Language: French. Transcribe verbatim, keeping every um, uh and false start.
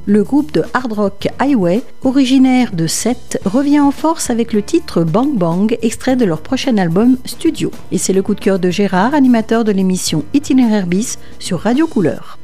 Le groupe de hard rock Highway, originaire de Sète, revient en force avec le titre Bang Bang, extrait de leur prochain album studio. Et c'est le coup de cœur de Gérard, animateur de l'émission Itinéraire bis sur Radio Couleur.